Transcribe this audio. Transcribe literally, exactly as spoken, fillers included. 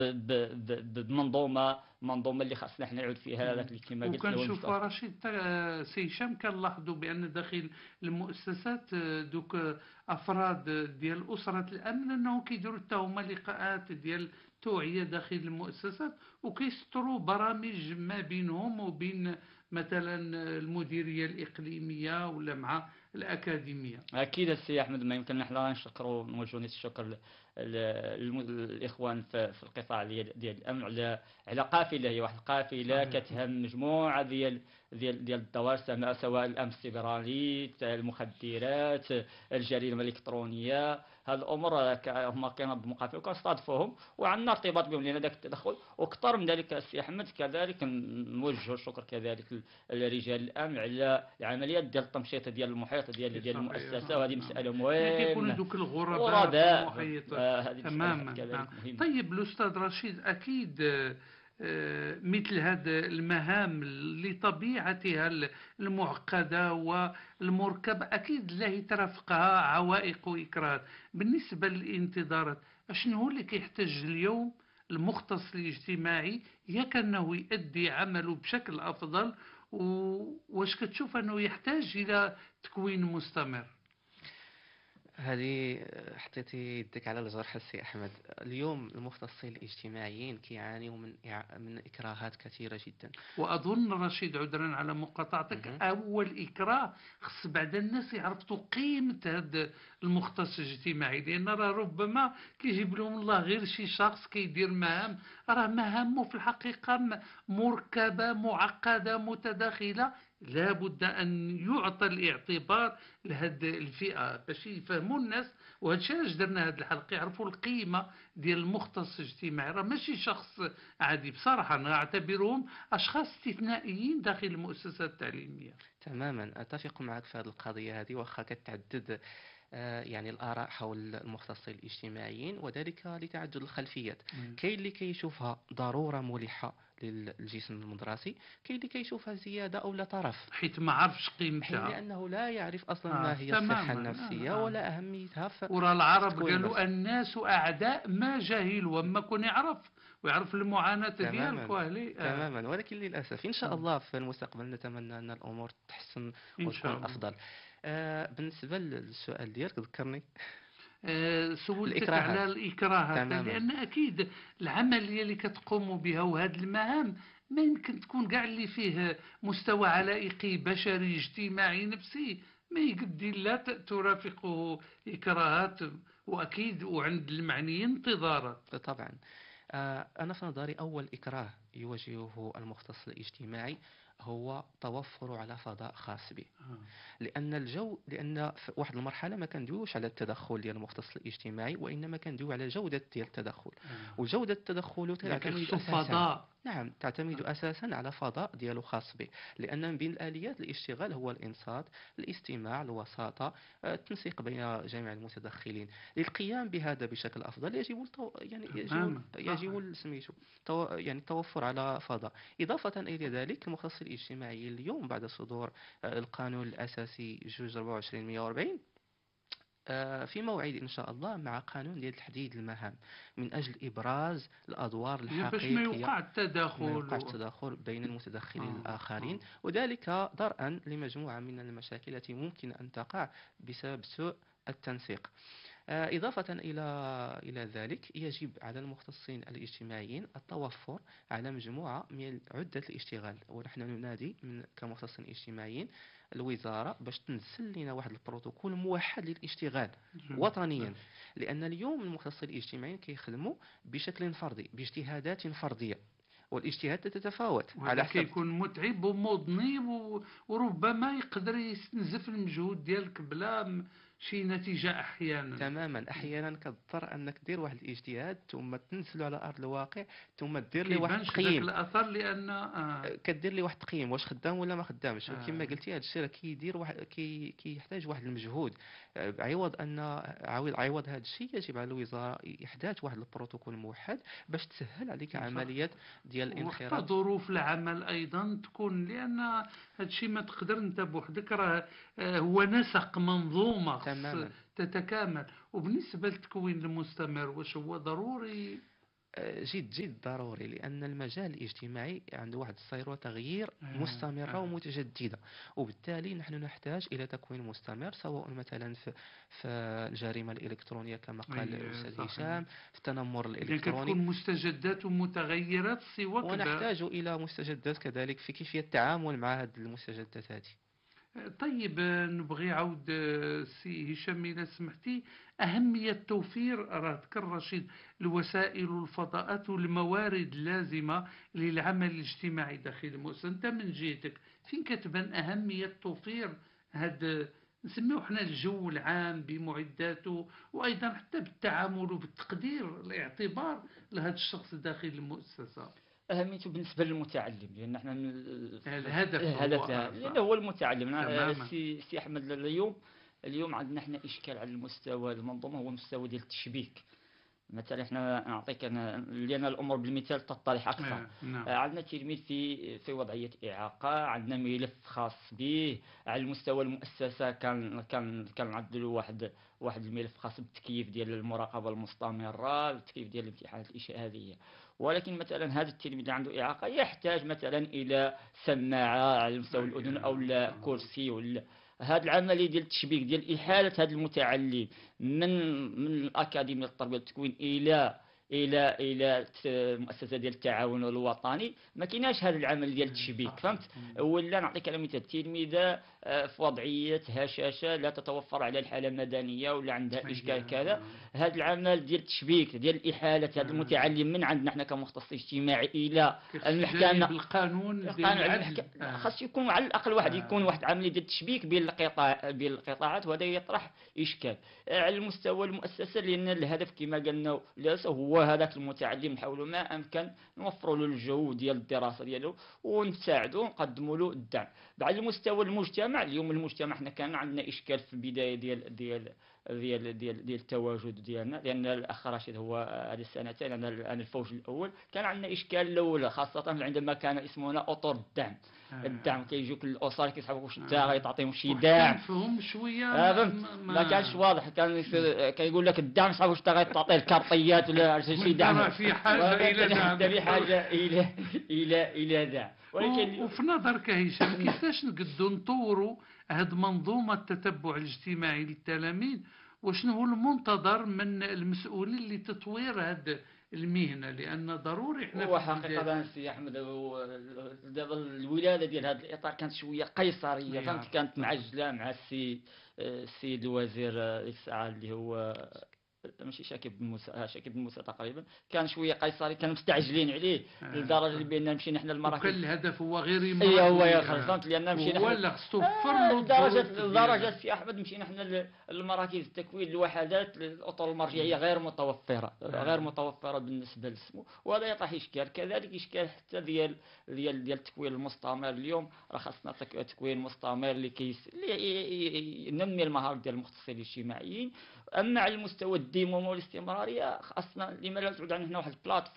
ب- ب- بمنظومه منظومه اللي خاصنا حنا نعود فيها هذاك اللي كما قلت اللي هو وكنشوف المستوى. رشيد تا- سي هشام كنلاحظوا بان داخل المؤسسات آه، دوك آه، افراد ديال اسره الامن انهم كيديروا حتى هما لقاءات ديال توعيه داخل المؤسسات، وكيسطروا برامج ما بينهم وبين مثلا المديريه الاقليميه ولا مع الاكاديميه. اكيد السي احمد، ما يمكن نحن نشكروا نوجه نيت الشكر ل- ل- للم- للاخوان في في القطاع ديال ديال الامن على على قافله، هي واحد القافله صحيح. كتهم مجموعه ديال ديال ديال الدوائر، سواء سواء الامن السيبراني، المخدرات، الجريمه الالكترونيه. هذه الامور ك- هما كينظموا قافله وكنستضيفوهم وعندنا ارتباط بهم، لان ذاك التدخل واكثر من ذلك السي احمد. كذلك نوجه الشكر كذلك لرجال الامن على العمليات ديال التمشيط ديال المحيط ديال ديال صحيح. المؤسسه، وهذه نعم نعم. مساله يعني كيكونوا مهمه. دوك الغرباء في غرباء، المحيط. آه، هذه مساله تماما نعم. كذلك مهمه. طيب الأستاذ رشيد، أكيد آه، آه، مثل هذه المهام لطبيعتها المعقدة والمركبة أكيد لا يترافقها عوائق وإكراه. بالنسبة للانتظارات، شنو هو اللي كيحتاج اليوم المختص الاجتماعي ياك أنه يؤدي عمله بشكل أفضل؟ و- واش كتشوف أنه يحتاج إلى تكوين مستمر؟ هذه حطيتي يدك على الجرح السي أحمد. اليوم المختصين الاجتماعيين كيعانيوا من إع- من إكراهات كثيرة جدا. وأظن رشيد، عذرا على مقاطعتك، مهم. أول إكراه خص بعد الناس يعرفوا قيمة هذا المختص الاجتماعي، لأن راه ربما كيجيب لهم الله غير شي شخص كيدير مهام راه مهامه في الحقيقة م- مركبة معقدة متداخلة، لا بد أن يعطى الاعتبار لهذه الفئة باش يفهموا الناس. وهذا الشيء علاش درنا هذه الحلقة، يعرفوا القيمة ديال المختص الاجتماعي. راه ماشي شخص عادي، بصراحة أنا أعتبرهم أشخاص استثنائيين داخل المؤسسات التعليمية. تماما أتفق معك في هذه القضية هذه، واخا كتعدد آه، يعني الآراء حول المختصين الاجتماعيين، وذلك لتعدد الخلفيات. مم. كاين اللي كيشوفها ضرورة ملحة للجسم المدرسي، كاين اللي كيشوفها زيادة أو لا طرف، حيت ما عرفش حين قيمتها. لأنه لا يعرف أصلا آه ما هي الصحة تماما. آه النفسية آه. ولا أهميتها في ورا في العرب تكوين قالوا البشر. الناس أعداء ما جهلوا، وما كون يعرف ويعرف المعاناة ديالك تماما وأهلي. آه. تماما، ولكن للأسف إن شاء مم. الله في المستقبل نتمنى أن الأمور تتحسن إن وتكون شاء الله. أفضل. آه، بالنسبة للسؤال ديالك ذكرني. آه، سولتك على الإكراهات. الإكراهات، تماما. لأن أكيد العملية اللي كتقوم بها وهذه المهام ما يمكن تكون كاع اللي فيه مستوى علائقي بشري اجتماعي نفسي ما يقدر لا ت- ترافقه إكراهات، وأكيد وعند المعنيين انتظارات. طبعا. آه، أنا في نظري أول إكراه يواجهه المختص الاجتماعي هو توفر على فضاء خاص به. آه. لأن الجو لأن في واحد المرحلة ما كندويوش على التدخل ديال المختص الاجتماعي، وإنما كندويو على جودة ديال التدخل. آه. وجودة التدخل اللي تعتمد كيخصو أساسا، فضاء. نعم، تعتمد آه. أساسا على فضاء ديالو خاص به. لأن من بين الآليات الاشتغال هو الإنصات، الاستماع، الوساطة، آه، التنسيق بين جميع المتدخلين. للقيام بهذا بشكل أفضل يجب التو... يعني يجب تماما يجب صحيح. ال- سميتو تو... يعني التوفر على فضاء. إضافة إلى ذلك المختص الاجتماعي اليوم بعد صدور آه، القانون الأساسي جوج أربعة وعشرين مية وأربعين، آه، في موعد إن شاء الله مع قانون ديال تحديد المهام من أجل إبراز الأدوار هي باش ما الحقيقية، يوقع ما التداخل يوقع و... التداخل بين المتدخلين آه. الآخرين، آه. وذلك درءا لمجموعة من المشاكل التي ممكن أن تقع بسبب سوء التنسيق. آه، إضافة إلى إلى ذلك يجب على المختصين الاجتماعيين التوفر على مجموعة من عدة الاشتغال، ونحن ننادي من كمختصين اجتماعيين الوزارة باش تنزل لنا واحد البروتوكول موحد للاشتغال جميل. وطنيا. لأن اليوم المختصين الاجتماعيين كيخدموا بشكل فردي باجتهادات فردية، والاجتهاد تتفاوت وهذا على حسب. كيكون متعب ومضني و- وربما يقدر يستنزف المجهود ديالك بلا م- شي نتيجة أحيانا. تماما، احيانا كتضطر انك دير واحد الاجتهاد ثم تنزله على ارض الواقع، ثم ما دير لي واحد كيبانش ذاك التقييم. الأثر لأن آه كدير لي واحد التقييم واش خدام ولا ما خدامش، وكما آه قلتي هذا الشيء راه كيدير واحد كي كيحتاج واحد المجهود. آه، عوض ان عوض عوض هذا الشيء يجب على الوزاره احداث واحد البروتوكول موحد باش تسهل عليك صح. عمليات ديال وحتى الانخراط. ظروف العمل أيضا تكون، لأن هادشي ما تقدر أنت بوحدك، راه آه، هو نسق منظومة خص تماما. تتكامل. وبالنسبة للتكوين المستمر، واش هو ضروري؟ آه، جد جد ضروري، لأن المجال الاجتماعي عنده واحد السير وتغيير آه، مستمرة آه. ومتجددة، وبالتالي نحن نحتاج إلى تكوين مستمر، سواء مثلا في في الجريمة الإلكترونية كما قال أي الأستاذ صحيح. هشام، في التنمر إذا كتكون الإلكتروني. مستجدات ومتغيرات سوى كذا. ونحتاج إلى مستجدات كذلك في كيفية التعامل مع هذه المستجدات هذه. طيب، آه، نبغي عاود آه، سي هشام إذا سمحتي، أهمية توفير راه ذكر رشيد الوسائل والفضاءات والموارد اللازمة للعمل الاجتماعي داخل المؤسسة. أنت من جهتك فين كتبان أهمية توفير هذا نسميه حنا الجو العام بمعداته، وأيضا حتى بالتعامل وبالتقدير الاعتبار لهذا الشخص داخل المؤسسة؟ أهميته بالنسبة للمتعلم، لأن احنا من- الهدف هو الهدف آه، لأنه صح. هو المتعلم. أنا- تماما. سي سي أحمد، اليوم اليوم عندنا احنا إشكال على المستوى المنظومة، هو المستوى ديال التشبيك. مثلا احنا نعطيك انا لان الامور بالمثال تتضح اكثر. آه، نعم. آه، عندنا تلميذ في في وضعيه اعاقه، عندنا ملف خاص به. على المستوى المؤسسه كان كان كنعدلوا واحد واحد الملف خاص بالتكييف ديال المراقبه المستمره، التكييف ديال الامتحانات الاشهاديه. ولكن مثلا هذا التلميذ اللي عنده اعاقه يحتاج مثلا الى سماعه على مستوى الاذن او لا كرسي ولا. هذا العمليه ديال التشبيك ديال احاله هذا المتعلم من من الأكاديمية التربية والتكوين إلى إلى إلى المؤسسة ديال التعاون الوطني، ما كايناش هذا العمل ديال التشبيك، فهمت؟ ولا نعطيك على مثال، التلميذة آه، في وضعية هشاشة لا تتوفر على الحالة المدنية ولا عندها إشكال كذا. هذا العمل ديال التشبيك ديال إحالة هذا المتعلم من عندنا احنا كمختص اجتماعي إلى المحكمة بالقانون ديال القانون العدل. المحك- خاص يكون على الاقل واحد يكون واحد عمليه ديال التشبيك بين القطاع بين القطاعات، وهذا يطرح اشكال على المستوى المؤسسه، لان الهدف كما قلنا للاسف هو هذاك المتعلم نحاولوا ما امكن نوفروا له الجو ديال الدراسه ديالو ونساعدوه ونقدموا له الدعم. على المستوى المجتمع، اليوم المجتمع حنا كان عندنا اشكال في البدايه ديال ديال ديال ديال ديال التواجد ديالنا، لان الاخ رشيد هو هذه السنتين انا انا الفوج الاول كان عندنا اشكال الاولى، خاصه عندما كان اسمنا اطر الدعم. الدعم كيجوك الاسر كيسحبوك واش انت غادي تعطيهم شي دعم، فهم شويه آه، ما, فهمت؟ ما, ما كانش واضح، كان كيقول لك الدعم صعب واش انت غادي تعطيه الكارطيات ولا شي دعم، راه في حاجه الى دعم، حتى في حاجه الى الى الى دعم. ولكن وفي نظرك هشام كيفاش نقدروا نطوروا هذه منظومه التتبع الاجتماعي للتلاميذ، وشنو هو المنتظر من المسؤولين لتطوير هذه المهنه؟ لان ضروري احنا هو في البداية- حقيقة سي أحمد، هو دابا الولادة ديال هذا الإطار كانت شوية قيصرية، نعم. فهمت؟ كانت معجلة مع السي السيد الوزير ديك الساعة اللي هو ماشي شاكب بن موسى، آه، شاكب بن موسى تقريبا، كان شوية قيصري، كانوا مستعجلين عليه آه. لدرجة اللي بأننا مشينا حنا وكان المراكز. الهدف هو غير اي يمرض هو يا ولا- خالد، فهمت؟ لأن مشينا هو حنا اللي خص توفر آه، له لدرجة الظروف لدرجة ديالها. سي أحمد مشينا حنا للمراكز التكوين الوحدات الأطر المرجعية غير متوفرة، آه. غير متوفرة بالنسبة للسمو، وهذا يطرح إشكال. كذلك إشكال حتى ديال ديال ديال التكوين المستمر. اليوم راه خاصنا تك- تكوين مستمر اللي كيس اللي ي- ي- ينمي المهارات ديال المختصين الاجتماعيين. أما على المستوى الديموم والاستمرارية، خاصنا لما لا تعود عندنا هنا واحد البلاتفورم